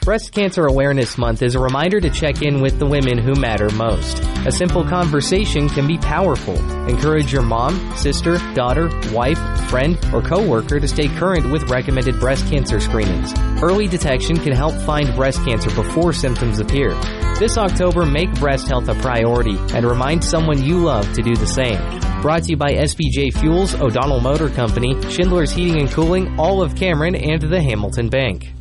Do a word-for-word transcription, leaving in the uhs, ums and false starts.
Breast Cancer Awareness Month is a reminder to check in with the women who matter most. A simple conversation can be powerful. Encourage your mom, sister, daughter, wife, friend, or coworker to stay current with recommended breast cancer screenings. Early detection can help find breast cancer before symptoms appear. This October, make breast health a priority and remind someone you love to do the same. Brought to you by S B J Fuels, O'Donnell Motor Company, Schindler's Heating and Cooling, All of Cameron, and the Hamilton Bank.